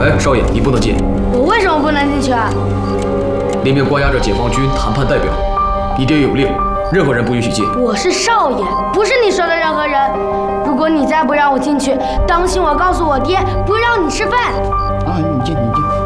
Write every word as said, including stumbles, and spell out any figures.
哎，少爷，你不能进。 我为什么不能进去啊？ 里面关押着解放军谈判代表，你爹有令，任何人不允许进。 我是少爷，不是你说的任何人。如果你再不让我进去，当心我告诉我爹，不让你吃饭。 啊，你进，你进。